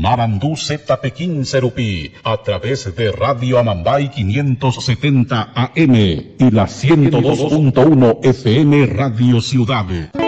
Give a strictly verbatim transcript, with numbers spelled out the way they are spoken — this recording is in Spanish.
Marandú Z P quince Rupí, a través de Radio Amambay quinientos setenta A M y la ciento dos punto uno F M Radio Ciudad.